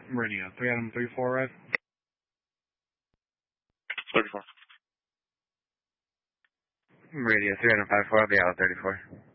Radio 3 Adam 34, right? 34. Radio 3 Adam 54, I'll be out 34.